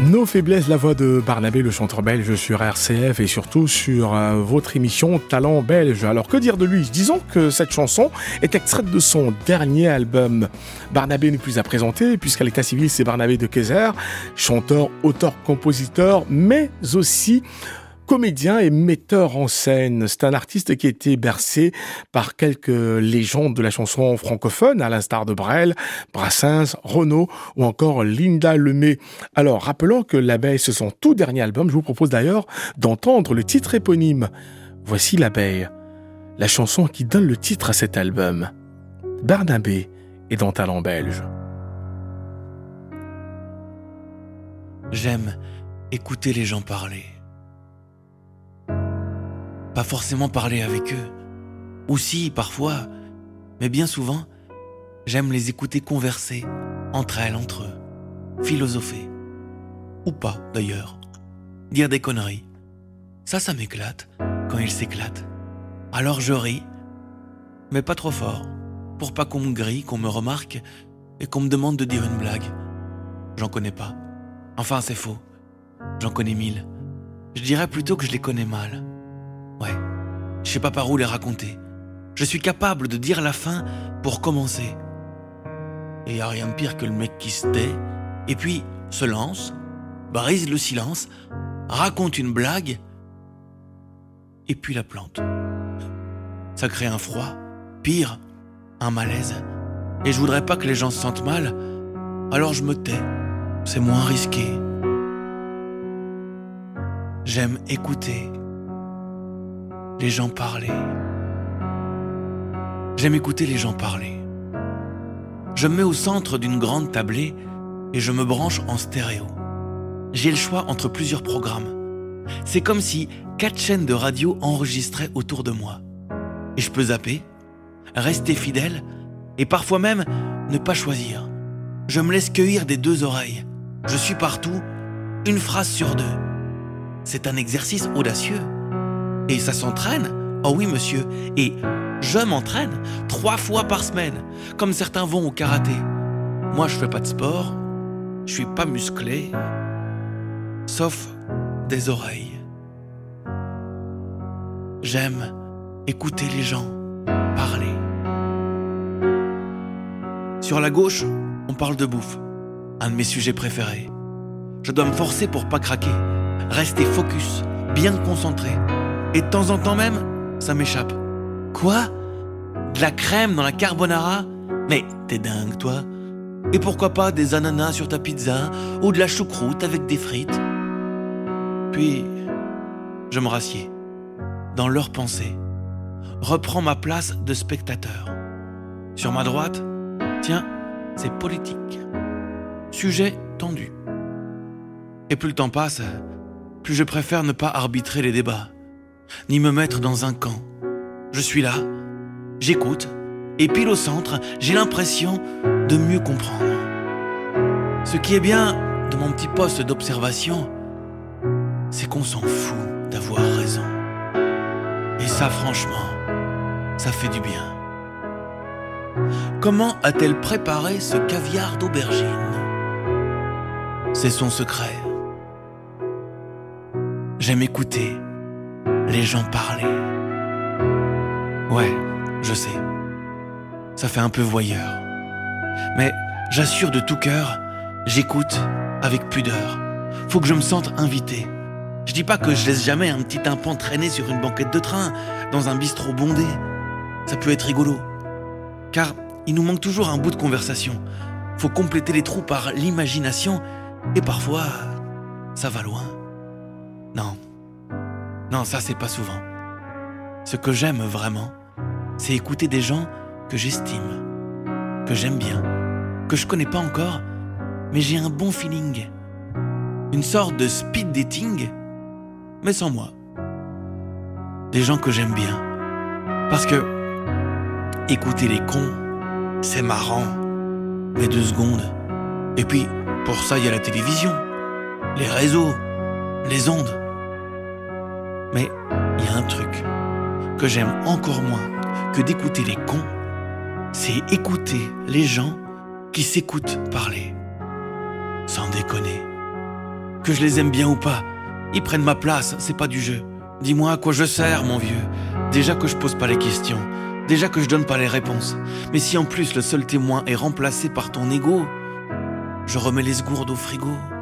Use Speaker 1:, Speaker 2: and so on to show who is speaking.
Speaker 1: Nos faiblesses, la voix de Barnabé, le chanteur belge sur RCF et surtout sur votre émission Talent Belge. Alors que dire de lui ? Disons que cette chanson est extraite de son dernier album. Barnabé n'est plus à présenter puisqu'à l'état civil c'est Barnabé de Keyser, chanteur, auteur, compositeur, mais aussi comédien et metteur en scène. C'est un artiste qui a été bercé par quelques légendes de la chanson francophone, à l'instar de Brel, Brassens, Renaud ou encore Linda Lemay. Alors, rappelons que L'Abeille, c'est son tout dernier album. Je vous propose d'ailleurs d'entendre le titre éponyme. Voici L'Abeille, la chanson qui donne le titre à cet album. Barnabé est dans Talent Belge.
Speaker 2: J'aime écouter les gens parler. Pas forcément parler avec eux. Aussi, parfois, mais bien souvent, j'aime les écouter converser, entre elles, entre eux, philosopher. Ou pas, d'ailleurs. Dire des conneries. Ça m'éclate, quand ils s'éclatent. Alors je ris, mais pas trop fort, pour pas qu'on me grille, qu'on me remarque, et qu'on me demande de dire une blague. J'en connais pas. Enfin, c'est faux. J'en connais 1000. Je dirais plutôt que je les connais mal. Ouais, je sais pas par où les raconter. Je suis capable de dire la fin pour commencer. Et y a rien de pire que le mec qui se tait, et puis se lance, brise le silence, raconte une blague, et puis la plante. Ça crée un froid, pire, un malaise. Et je voudrais pas que les gens se sentent mal, alors je me tais. C'est moins risqué. J'aime écouter les gens parler. J'aime écouter les gens parler. Je me mets au centre d'une grande tablée et je me branche en stéréo. J'ai le choix entre plusieurs programmes. C'est comme si 4 chaînes de radio enregistraient autour de moi. Et je peux zapper, rester fidèle et parfois même ne pas choisir. Je me laisse cueillir des 2 oreilles. Je suis partout, une phrase sur 2. C'est un exercice audacieux. Et ça s'entraîne ? Oh oui, monsieur. Et je m'entraîne 3 fois par semaine, comme certains vont au karaté. Moi, je fais pas de sport, je suis pas musclé, sauf des oreilles. J'aime écouter les gens parler. Sur la gauche, on parle de bouffe, un de mes sujets préférés. Je dois me forcer pour pas craquer, rester focus, bien concentré. Et de temps en temps même, ça m'échappe. Quoi ? De la crème dans la carbonara ? Mais t'es dingue, toi. Et pourquoi pas des ananas sur ta pizza ou de la choucroute avec des frites ? Puis, je me rassieds. Dans leurs pensées. Reprends ma place de spectateur. Sur ma droite, tiens, c'est politique. Sujet tendu. Et plus le temps passe, plus je préfère ne pas arbitrer les débats, ni me mettre dans un camp. Je suis là, j'écoute, et pile au centre, j'ai l'impression de mieux comprendre. Ce qui est bien de mon petit poste d'observation, c'est qu'on s'en fout d'avoir raison. Et ça, franchement, ça fait du bien. Comment a-t-elle préparé ce caviar d'aubergine ? C'est son secret. J'aime écouter les gens parler. Ouais, je sais. Ça fait un peu voyeur. Mais j'assure de tout cœur, j'écoute avec pudeur. Faut que je me sente invité. Je dis pas que je laisse jamais un petit tympan traîner sur une banquette de train, dans un bistrot bondé. Ça peut être rigolo. Car il nous manque toujours un bout de conversation. Faut compléter les trous par l'imagination. Et parfois, ça va loin. Non, ça c'est pas souvent. Ce que j'aime vraiment, c'est écouter des gens que j'estime, que j'aime bien, que je connais pas encore, mais j'ai un bon feeling. Une sorte de speed dating, mais sans moi. Des gens que j'aime bien. Parce que écouter les cons, c'est marrant, mais 2 secondes. Et puis, pour ça, il y a la télévision, les réseaux, les ondes. Mais il y a un truc que j'aime encore moins que d'écouter les cons, c'est écouter les gens qui s'écoutent parler. Sans déconner. Que je les aime bien ou pas, ils prennent ma place, c'est pas du jeu. Dis-moi à quoi je sers, mon vieux. Déjà que je pose pas les questions, déjà que je donne pas les réponses. Mais si en plus le seul témoin est remplacé par ton ego, je remets les segourdes au frigo.